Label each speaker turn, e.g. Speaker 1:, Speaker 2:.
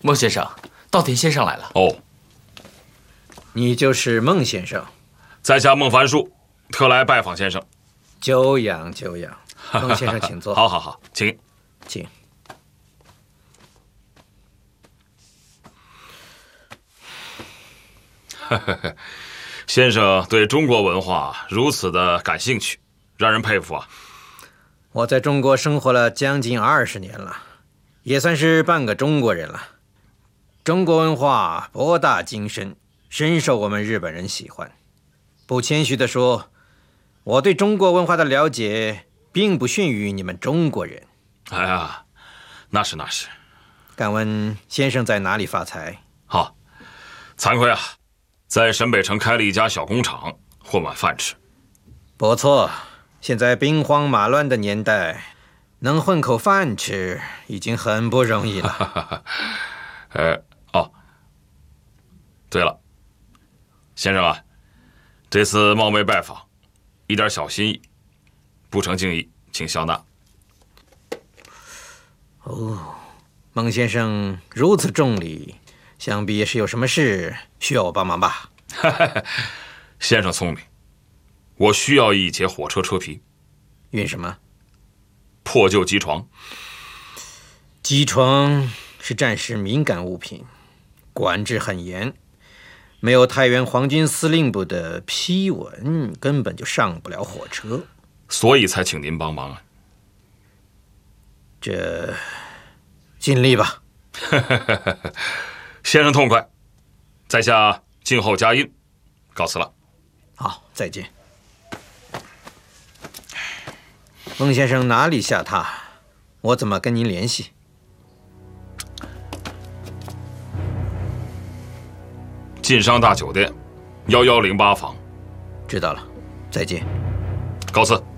Speaker 1: 孟先生，稻田先生来了。
Speaker 2: 哦，
Speaker 3: 你就是孟先生？
Speaker 2: 在下孟凡树，特来拜访先生。
Speaker 3: 久仰久仰，孟先生请坐。
Speaker 2: 好，请。
Speaker 3: 请。
Speaker 2: 先生对中国文化如此的感兴趣，让人佩服啊！
Speaker 3: 我在中国生活了将近20年了，也算是半个中国人了。中国文化博大精深，深受我们日本人喜欢。不谦虚地说，我对中国文化的了解并不逊于你们中国人。
Speaker 2: 哎呀，那是。
Speaker 3: 敢问先生在哪里发财？
Speaker 2: 好，惭愧啊，在沈北城开了一家小工厂，混碗饭吃。
Speaker 3: 不错，现在兵荒马乱的年代，能混口饭吃已经很不容易了。
Speaker 2: 对了，先生啊，这次冒昧拜访，一点小心意，不成敬意，请笑纳。
Speaker 3: 哦，孟先生如此重礼，想必也是有什么事需要我帮忙吧？
Speaker 2: 先生聪明，我需要一节火车车皮。
Speaker 3: 运什么？
Speaker 2: 破旧机床。
Speaker 3: 机床是战时敏感物品，管制很严。没有太原皇军司令部的批文，根本就上不了火车，
Speaker 2: 所以才请您帮忙啊。
Speaker 3: 这尽力吧。
Speaker 2: 先生痛快，在下静候佳音，告辞了。
Speaker 3: 好，再见。孟先生哪里下榻？我怎么跟您联系？
Speaker 2: 晋商大酒店，1108房。
Speaker 3: 知道了，再见。
Speaker 2: 告辞。